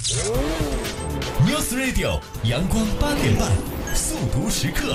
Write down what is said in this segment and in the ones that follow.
News Radio 阳光8点半速读时刻。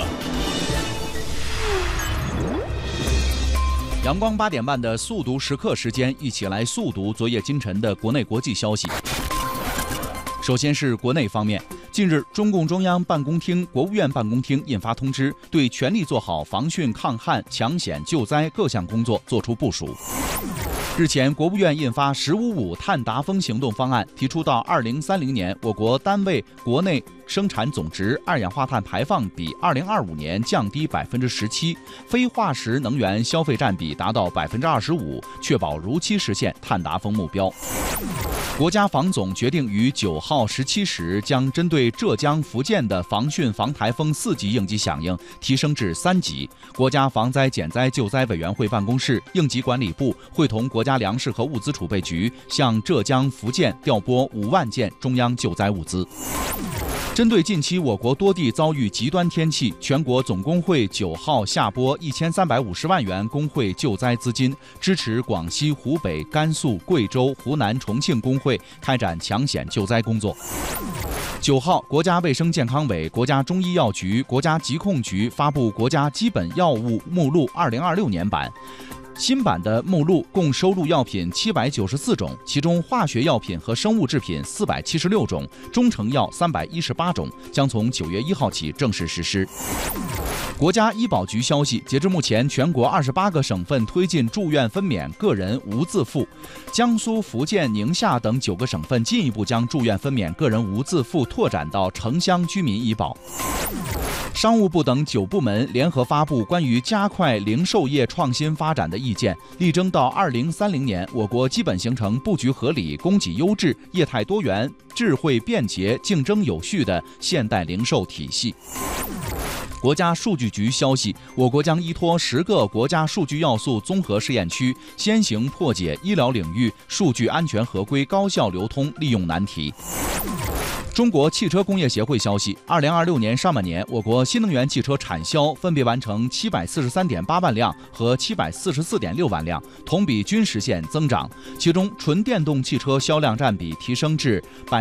阳光8点半的速读时刻时间，一起来速读昨夜今晨的国内国际消息。首先是国内方面，近日，中共中央办公厅、国务院办公厅印发通知，对全力做好防汛抗旱、抢险救灾各项工作作出部署。日前，国务院印发“十五五”碳达峰行动方案，提出到2030年，我国单位国内生产总值二氧化碳排放比2025年降低17%，非化石能源消费占比达到25%，确保如期实现碳达峰目标。国家防总决定于9号17时将针对浙江、福建的防汛防台风4级应急响应提升至3级。国家防灾减灾救灾委员会办公室、应急管理部会同国家粮食和物资储备局向浙江、福建调拨5万件中央救灾物资。针对近期我国多地遭遇极端天气，全国总工会9号下拨1350万元工会救灾资金，支持广西、湖北、甘肃、贵州、湖南、重庆工会开展抢险救灾工作。9号，国家卫生健康委、国家中医药局、国家疾控局发布国家基本药物目录2026年版。新版的目录共收录药品794种，其中化学药品和生物制品476种，中成药318种，将从9月1号起正式实施。国家医保局消息，截至目前，全国28个省份推进住院分娩个人无自付，江苏、福建、宁夏等9个省份进一步将住院分娩个人无自付拓展到城乡居民医保。商务部等9部门联合发布关于加快零售业创新发展的意见，力争到2030年，我国基本形成布局合理、供给优质、业态多元、智慧便捷、竞争有序的现代零售体系。国家数据局消息，我国将依托10个国家数据要素综合试验区，先行破解医疗领域数据安全合规高效流通利用难题。中国汽车工业协会消息，2026年上半年，我国新能源汽车产销分别完成743.8万辆和744.6万辆，同比均实现增长，其中纯电动汽车销量占比提升至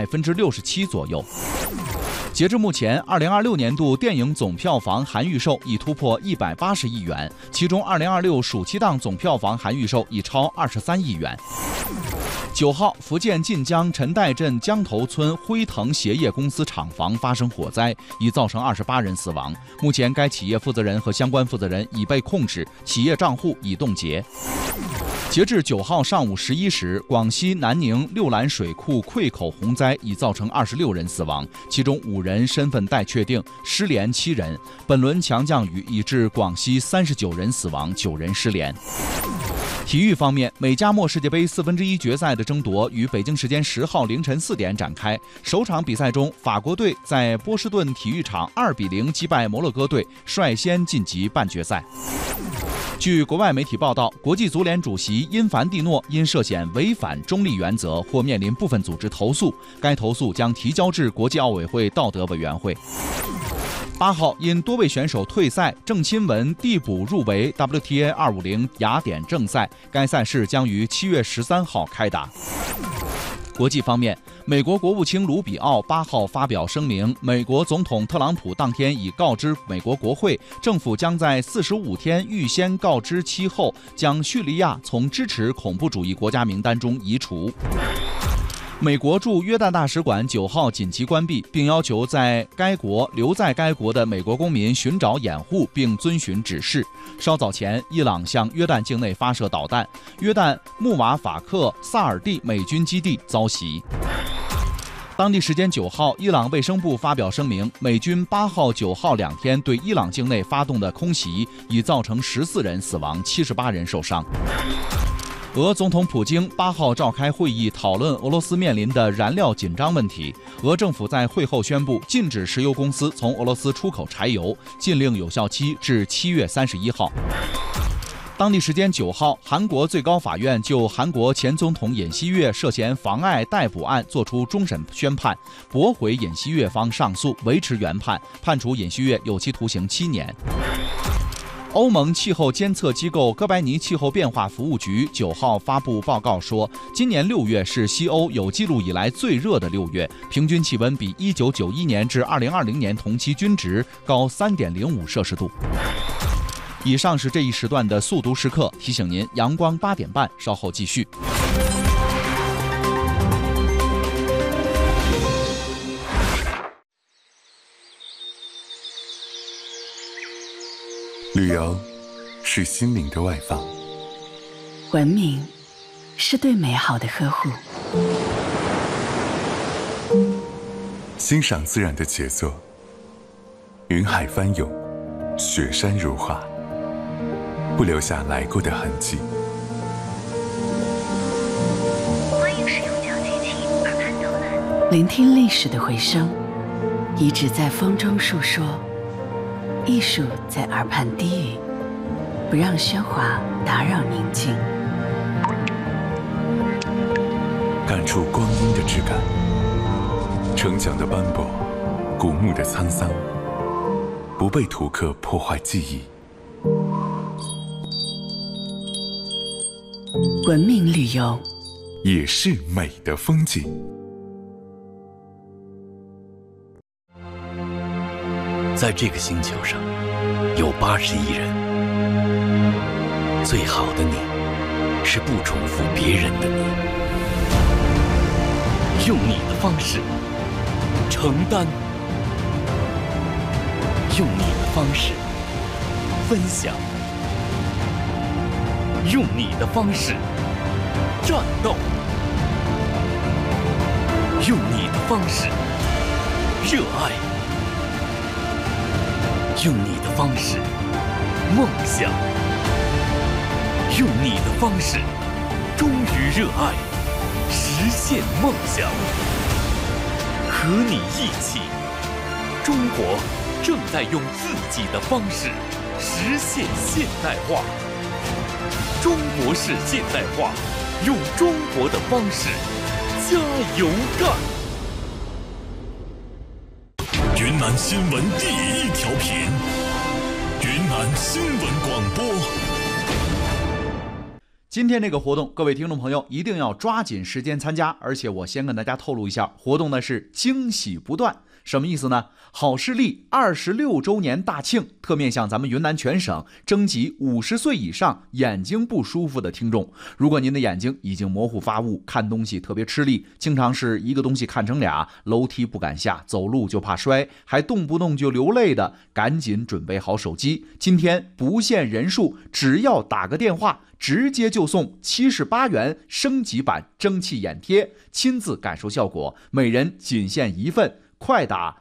67%左右。截至目前，2026年度电影总票房含预售已突破180亿元，其中2026暑期档总票房含预售已超23亿元。9号，福建晋江陈岱镇江头村辉腾鞋业公司厂房发生火灾，已造成28人死亡。目前，该企业负责人和相关负责人已被控制，企业账户已冻结。截至9号上午11时，广西南宁六兰水库溃口洪灾已造成26人死亡，其中5人身份待确定，失联7人。本轮强降雨已致广西39人死亡，9人失联。体育方面，美加墨世界杯1/4决赛的争夺于北京时间10号凌晨4点展开。首场比赛中，法国队在波士顿体育场2-0击败摩洛哥队，率先晋级半决赛。据国外媒体报道，国际足联主席因凡蒂诺因涉嫌违反中立原则，或面临部分组织投诉，该投诉将提交至国际奥委会道德委员会。8号，因多位选手退赛，郑钦文递补入围 WTA 250雅典正赛，该赛事将于7月13号开打。国际方面，美国国务卿卢比奥8号发表声明，美国总统特朗普当天已告知美国国会，政府将在45天预先告知期后，将叙利亚从支持恐怖主义国家名单中移除。美国驻约旦大使馆9号紧急关闭，并要求留在该国的美国公民寻找掩护并遵循指示。稍早前，伊朗向约旦境内发射导弹，约旦穆瓦法克萨尔蒂美军基地遭袭。当地时间9号，伊朗卫生部发表声明，美军8号、9号2天对伊朗境内发动的空袭已造成14人死亡，78人受伤。俄总统普京8号召开会议，讨论俄罗斯面临的燃料紧张问题。俄政府在会后宣布，禁止石油公司从俄罗斯出口柴油，禁令有效期至7月31号。当地时间9号，韩国最高法院就韩国前总统尹锡悦涉嫌妨碍逮捕案作出终审宣判，驳回尹锡悦方上诉，维持原判，判处尹锡悦有期徒刑7年。 欧盟气候监测机构哥白尼气候变化服务局9号发布报告说，今年6月是西欧有记录以来最热的6月，平均气温比1991年至2020年同期均值高3.05摄氏度。以上是这一时段的速读时刻，提醒您阳光8点半稍后继续。 旅游是心灵的外放， 文明是对美好的呵护， 欣赏自然的杰作，云海翻涌，雪山如画，不留下来过的痕迹。 欢迎使用脚机器耳畔导览， 聆听历史的回声，遗址在风中述说，艺术在耳畔低语，不让喧哗打扰宁静。 感触光阴的质感，城墙的斑驳，古墓的沧桑，不被图刻破坏记忆。 文明旅游也是美的风景。 在这个星球上，有80亿人。最好的你，是不重复别人的你，用你的方式承担，用你的方式分享，用你的方式战斗，用你的方式热爱，用你的方式梦想，用你的方式忠于热爱，实现梦想。和你一起，中国正在用自己的方式实现现代化。中国式现代化，用中国的方式加油干！ 云南新闻第一调频，云南新闻广播。 今天这个活动，各位听众朋友一定要抓紧时间参加，而且我先跟大家透露一下，活动呢是惊喜不断。什么意思呢？好视力26周年大庆，特面向咱们云南全省征集50岁以上眼睛不舒服的听众。如果您的眼睛已经模糊发雾，看东西特别吃力，经常是一个东西看成俩，楼梯不敢下，走路就怕摔，还动不动就流泪的，赶紧准备好手机。今天不限人数，只要打个电话，直接就送78元升级版蒸汽眼贴，亲自感受效果，每人仅限1份。快打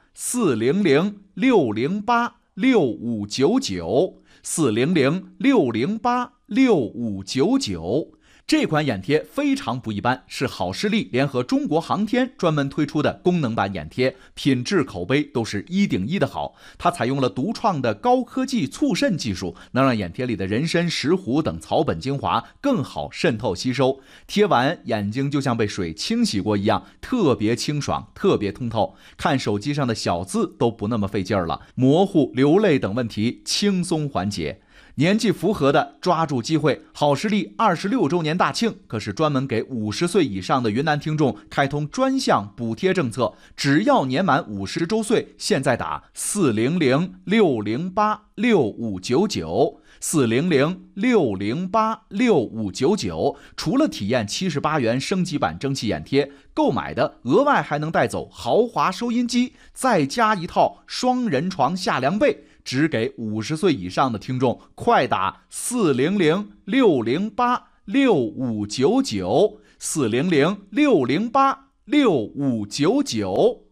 400-608-6599，400-608-6599。这款眼贴非常不一般，是好视力联合中国航天专门推出的功能版眼贴，品质口碑都是1顶1的好。它采用了独创的高科技促渗技术，能让眼贴里的人参、石斛等草本精华更好渗透吸收，贴完眼睛就像被水清洗过一样，特别清爽，特别通透，看手机上的小字都不那么费劲儿了，模糊、流泪等问题轻松缓解。年纪符合的抓住机会，好视力26周年大庆可是专门给50岁以上的云南听众开通专项补贴政策，只要年满50周岁，现在打400-608-6599，400-608-6599，除了体验78元升级版蒸汽眼贴，购买的额外还能带走豪华收音机，再加一套双人床下凉被。只给50岁以上的听众，快打400-608-6599，400-608-6599。